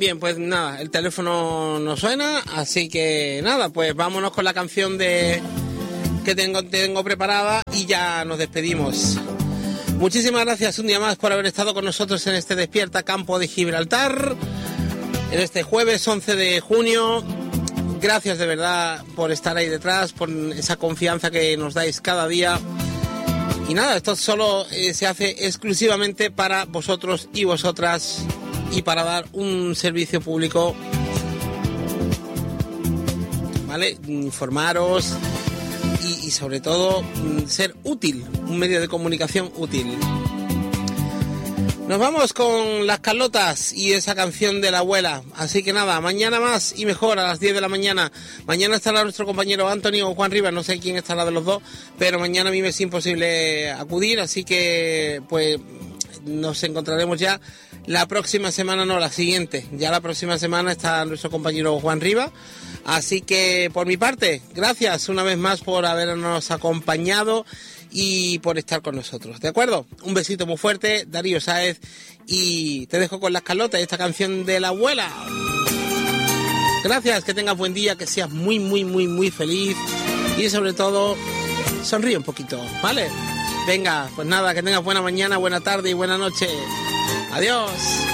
Bien, pues nada, el teléfono no suena, así que nada, pues vámonos con la canción que tengo preparada y ya nos despedimos. Muchísimas gracias un día más por haber estado con nosotros en este Despierta Campo de Gibraltar, en este jueves 11 de junio. Gracias de verdad por estar ahí detrás, por esa confianza que nos dais cada día. Y nada, esto solo se hace exclusivamente para vosotros y vosotras y para dar un servicio público, ¿vale? Informaros y sobre todo ser útil, un medio de comunicación útil. Nos vamos con Las Carlotas y esa canción de la abuela. Así que nada, mañana más y mejor a las 10 de la mañana. Mañana estará nuestro compañero Antonio o Juan Rivas, no sé quién estará de los dos, pero mañana a mí me es imposible acudir, así que pues nos encontraremos ya la próxima semana, no, la siguiente. Ya la próxima semana está nuestro compañero Juan Rivas. Así que por mi parte, gracias una vez más por habernos acompañado y por estar con nosotros, ¿de acuerdo? Un besito muy fuerte, Darío Sáez, y te dejo con Las Carlotas y esta canción de la abuela. Gracias, que tengas buen día, que seas muy, muy, muy, muy feliz y sobre todo sonríe un poquito, ¿vale? Venga, pues nada, que tengas buena mañana, buena tarde y buena noche. Adiós.